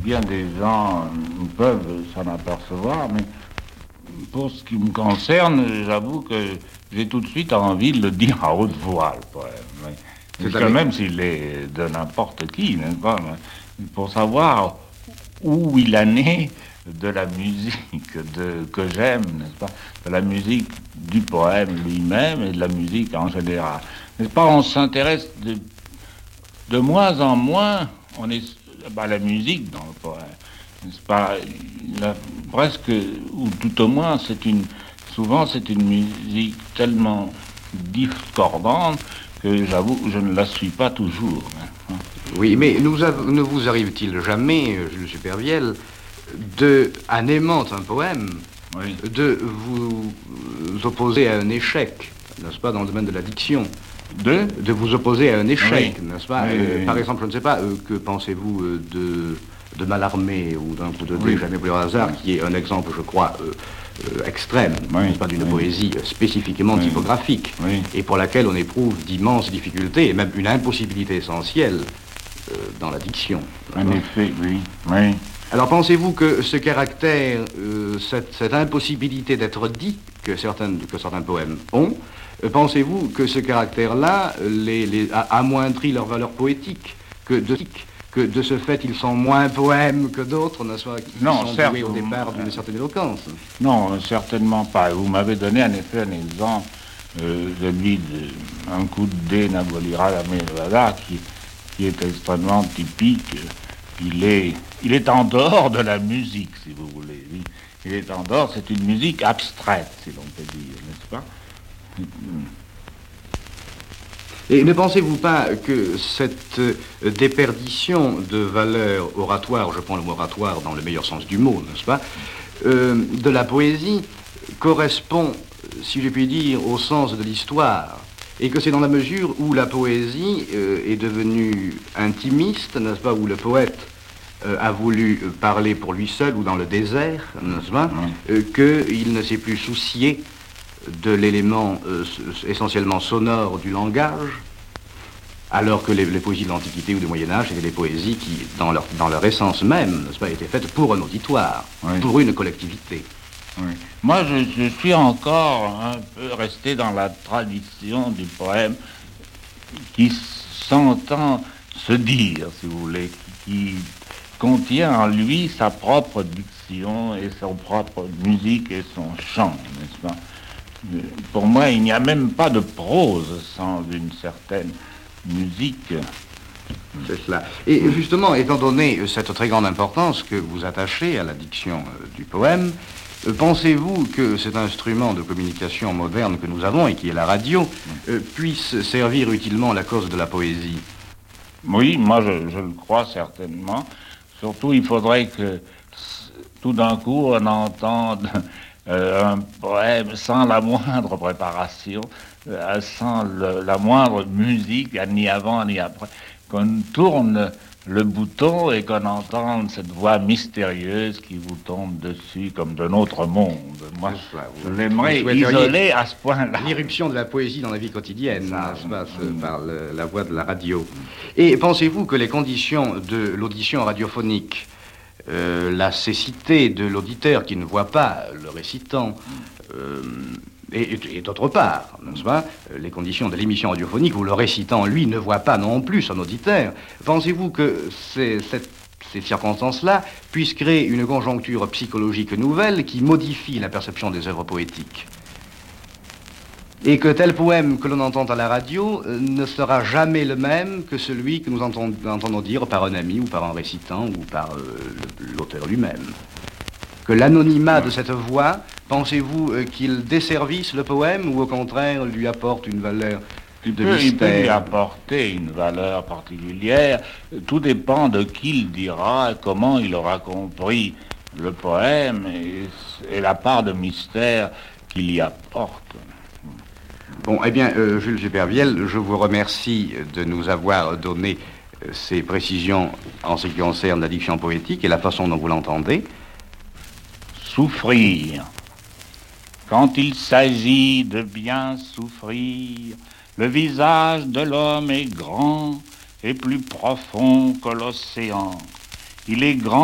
bien des gens peuvent s'en apercevoir, mais pour ce qui me concerne, j'avoue que j'ai tout de suite envie de le dire à haute voix, le poème. Oui. Parce que même s'il est de n'importe qui, n'est-ce pas, pour savoir où il en est de la musique que j'aime, n'est-ce pas, de la musique du poème lui-même et de la musique en général. N'est-ce pas, on s'intéresse de moins en moins, à la musique dans le poème, n'est-ce pas, presque, ou tout au moins, souvent c'est une musique tellement discordante que j'avoue, je ne la suis pas toujours. Hein. Oui, mais ne vous arrive-t-il jamais, Jules Supervielle, en aimant un poème, oui, de vous opposer à un échec, n'est-ce pas, dans le domaine de la diction, de vous opposer à un échec, oui, n'est-ce pas, oui. Par exemple, je ne sais pas, que pensez-vous de Mallarmé ou d'un coup de dé, oui, jamais plus au hasard, qui est un exemple, je crois, extrême, oui, n'est-ce pas, d'une, oui, poésie spécifiquement, oui, typographique, oui, et pour laquelle on éprouve d'immenses difficultés et même une impossibilité essentielle dans la diction. En effet, oui, oui. Alors pensez-vous que ce caractère, cette impossibilité d'être dit que certains poèmes ont, pensez-vous que ce caractère-là amoindrit leur valeur poétique, que de ce fait ils sont moins poèmes que d'autres, n'est-ce pas, qui sont doués au départ d'une certaine éloquence? Non, certainement pas. Vous m'avez donné en effet un exemple, celui d'un coup de dé n'abolira la Mélodie, qui est extrêmement typique. Il est en dehors de la musique, si vous voulez. Il est en dehors, c'est une musique abstraite, si l'on peut dire, n'est-ce pas? Et ne pensez-vous pas que cette déperdition de valeur oratoire, je prends le mot oratoire dans le meilleur sens du mot, n'est-ce pas, de la poésie correspond, si je puis dire, au sens de l'histoire, et que c'est dans la mesure où la poésie est devenue intimiste, n'est-ce pas, où le poète a voulu parler pour lui seul ou dans le désert, n'est-ce pas, qu'il ne s'est plus soucié de l'élément essentiellement sonore du langage, alors que les poésies de l'Antiquité ou du Moyen-Âge étaient des poésies qui, dans leur essence même, n'est-ce pas, étaient faites pour un auditoire, oui, pour une collectivité. Oui. Moi, je suis encore un peu resté dans la tradition du poème qui s'entend se dire, si vous voulez, qui contient en lui sa propre diction et son propre musique et son chant, n'est-ce pas? Pour moi, il n'y a même pas de prose sans une certaine musique. C'est cela. Et justement, étant donné cette très grande importance que vous attachez à la diction du poème, pensez-vous que cet instrument de communication moderne que nous avons et qui est la radio puisse servir utilement la cause de la poésie? Oui, moi je le crois certainement. Surtout, il faudrait que tout d'un coup on entende un poème sans la moindre préparation, sans la moindre musique, ni avant ni après, qu'on tourne le bouton et qu'on entende cette voix mystérieuse qui vous tombe dessus comme d'un autre monde. Moi, je l'aimerais isoler à ce point-là. L'irruption de la poésie dans la vie quotidienne, ça passe par la voix de la radio. Et pensez-vous que les conditions de l'audition radiophonique, la cécité de l'auditeur qui ne voit pas le récitant, et d'autre part, n'est-ce pas, les conditions de l'émission radiophonique où le récitant, lui, ne voit pas non plus son auditeur, pensez-vous que ces circonstances-là puissent créer une conjoncture psychologique nouvelle qui modifie la perception des œuvres poétiques? Et que tel poème que l'on entend à la radio ne sera jamais le même que celui que nous entendons dire par un ami ou par un récitant ou par l'auteur lui-même? Que l'anonymat de cette voix, pensez-vous qu'il desservisse le poème ou au contraire lui apporte une valeur de mystère? Il peut lui apporter une valeur particulière. Tout dépend de qui le dira, comment il aura compris le poème et la part de mystère qu'il y apporte. Bon, eh bien, Jules Supervielle, je vous remercie de nous avoir donné ces précisions en ce qui concerne la diction poétique et la façon dont vous l'entendez. Souffrir. Quand il s'agit de bien souffrir, le visage de l'homme est grand et plus profond que l'océan. Il est grand